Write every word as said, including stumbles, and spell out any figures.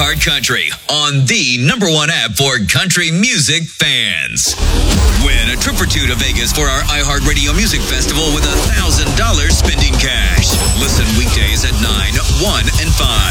iHeartCountry on the number one app for country music fans. Win a trip or two to Vegas for our iHeartRadio Music Festival with one thousand dollars spending cash. Listen weekdays at nine, one, and five.